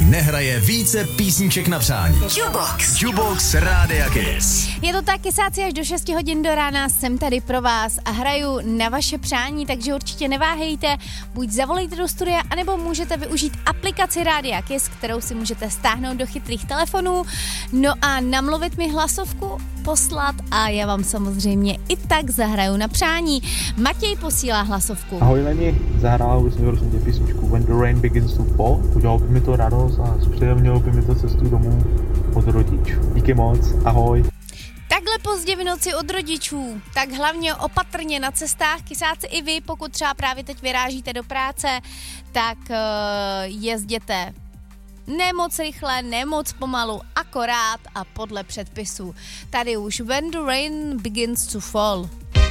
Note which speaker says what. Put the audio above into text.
Speaker 1: nehraje více písniček na přání. Jukebox Rádia Kiss.
Speaker 2: Je to tak, kysáci, až do 6 hodin do rána jsem tady pro vás a hraju na vaše přání, takže určitě neváhejte, buď zavolejte do studia, anebo můžete využít aplikaci Rádia Kiss, kterou si můžete stáhnout do chytrých telefonů, no a namluvit mi hlasovku, poslat a já vám samozřejmě i tak zahraju na přání. Matěj posílá hlasovku.
Speaker 3: Ahoj Leni, zahrála bych mi prosím tě písničku When the Rain Begins to Fall. Udělal by mi to radost a zpříjemnilo by mi to cestu domů od rodičů. Díky moc, ahoj.
Speaker 2: Takhle pozdě v noci od rodičů, tak hlavně opatrně na cestách, kysáci i vy, pokud třeba právě teď vyrážíte do práce, tak jezděte nemoc rychle, nemoc pomalu, akorát a podle předpisů. Tady už When the Rain Begins to Fall.